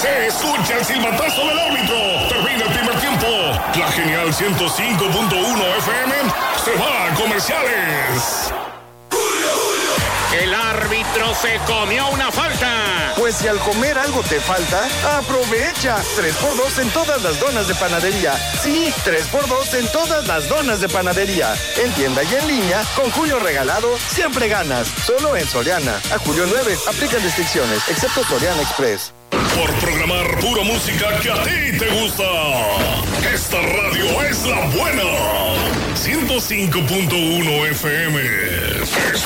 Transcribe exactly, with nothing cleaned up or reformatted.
Se escucha el silbatazo del árbitro. Termina el primer tiempo. La genial ciento cinco punto uno F M se va a comerciales. El árbitro se comió una falta. Pues si al comer algo te falta, aprovecha. tres por dos en todas las donas de panadería. Sí, tres por dos en todas las donas de panadería. En tienda y en línea, con Julio Regalado, siempre ganas. Solo en Soriana. A julio nueve, aplican restricciones, excepto Soriana Express. Por programar pura música que a ti te gusta. Esta radio es la buena. ciento cinco punto uno F M.